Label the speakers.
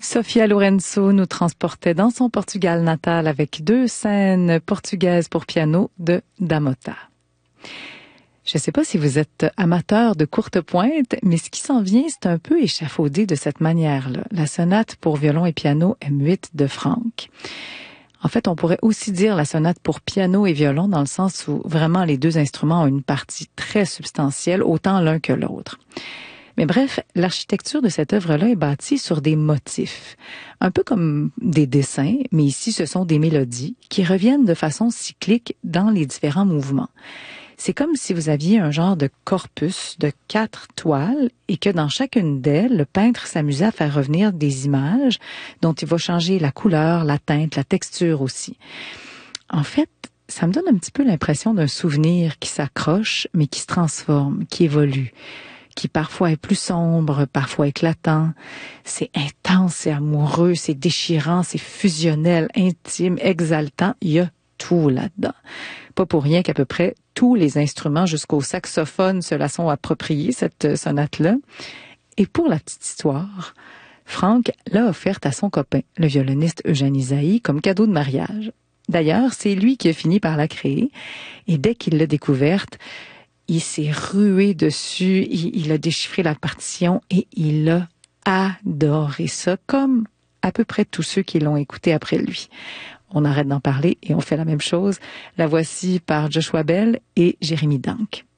Speaker 1: Sofia Lourenço nous transportait dans son Portugal natal avec 2 scènes portugaises pour piano de Da Mota. Je ne sais pas si vous êtes amateur de courte pointe, mais ce qui s'en vient, c'est un peu échafaudé de cette manière-là. La sonate pour violon et piano M8 de Franck. En fait, on pourrait aussi dire la sonate pour piano et violon dans le sens où vraiment les deux instruments ont une partie très substantielle, autant l'un que l'autre. Mais bref, l'architecture de cette œuvre-là est bâtie sur des motifs, un peu comme des dessins, mais ici ce sont des mélodies qui reviennent de façon cyclique dans les différents mouvements. C'est comme si vous aviez un genre de corpus de 4 toiles et que dans chacune d'elles, le peintre s'amusait à faire revenir des images dont il va changer la couleur, la teinte, la texture aussi. En fait, ça me donne un petit peu l'impression d'un souvenir qui s'accroche, mais qui se transforme, qui évolue, qui parfois est plus sombre, parfois éclatant. C'est intense, c'est amoureux, c'est déchirant, c'est fusionnel, intime, exaltant. Il y a tout là-dedans. Pas pour rien qu'à peu près tous les instruments jusqu'au saxophone se la sont appropriés, cette sonate-là. Et pour la petite histoire, Franck l'a offerte à son copain, le violoniste Eugène Ysaÿe, comme cadeau de mariage. D'ailleurs, c'est lui qui a fini par la créer. Et dès qu'il l'a découverte, il s'est rué dessus, il a déchiffré la partition et il a adoré ça, comme à peu près tous ceux qui l'ont écouté après lui. On arrête d'en parler et on fait la même chose. La voici par Joshua Bell et Jérémy Danck.